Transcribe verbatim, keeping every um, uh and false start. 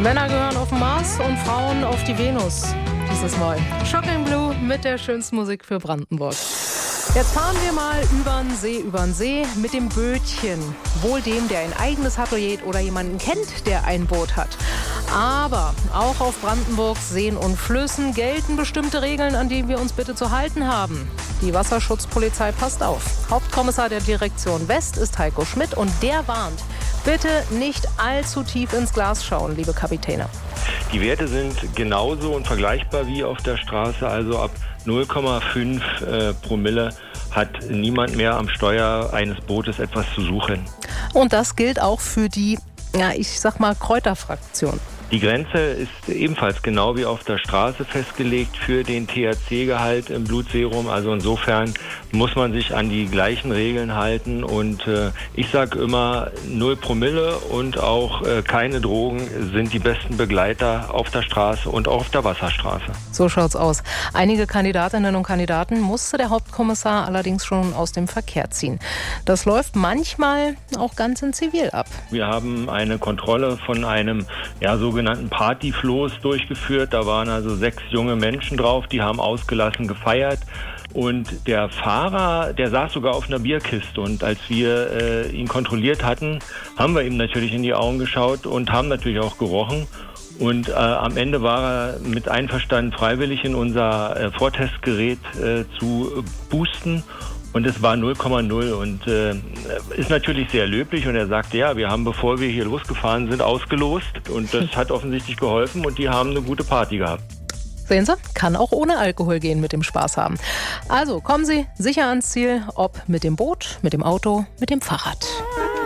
Männer gehören auf den Mars und Frauen auf die Venus. Dieses Mal Shocking Blue mit der schönsten Musik für Brandenburg. Jetzt fahren wir mal übern See, übern See mit dem Bötchen. Wohl dem, der ein eigenes hat oder jemanden kennt, der ein Boot hat. Aber auch auf Brandenburgs Seen und Flüssen gelten bestimmte Regeln, an die wir uns bitte zu halten haben. Die Wasserschutzpolizei passt auf. Hauptkommissar der Direktion West ist Heiko Schmidt und der warnt: Bitte nicht allzu tief ins Glas schauen, liebe Kapitäne. Die Werte sind genauso und vergleichbar wie auf der Straße, also ab null Komma fünf äh, Promille hat niemand mehr am Steuer eines Bootes etwas zu suchen. Und das gilt auch für die, ja, ich sag mal, Kräuterfraktion. Die Grenze ist ebenfalls genau wie auf der Straße festgelegt für den T H C-Gehalt im Blutserum. Also insofern muss man sich an die gleichen Regeln halten. Und äh, ich sage immer, null Promille und auch äh, keine Drogen sind die besten Begleiter auf der Straße und auch auf der Wasserstraße. So schaut's aus. Einige Kandidatinnen und Kandidaten musste der Hauptkommissar allerdings schon aus dem Verkehr ziehen. Das läuft manchmal auch ganz in Zivil ab. Wir haben eine Kontrolle von einem ja, sogenannten Partyfloß durchgeführt. Da waren also sechs junge Menschen drauf, die haben ausgelassen gefeiert. Und der Fahrer, der saß sogar auf einer Bierkiste. Und als wir äh, ihn kontrolliert hatten, haben wir ihm natürlich in die Augen geschaut und haben natürlich auch gerochen. Und äh, am Ende war er mit Einverstand freiwillig in unser äh, Vortestgerät äh, zu boosten. Und es war null Komma null und äh, ist natürlich sehr löblich. Und er sagte, ja, wir haben, bevor wir hier losgefahren sind, ausgelost. Und das hat offensichtlich geholfen und die haben eine gute Party gehabt. Sehen Sie, kann auch ohne Alkohol gehen mit dem Spaß haben. Also kommen Sie sicher ans Ziel, ob mit dem Boot, mit dem Auto, mit dem Fahrrad.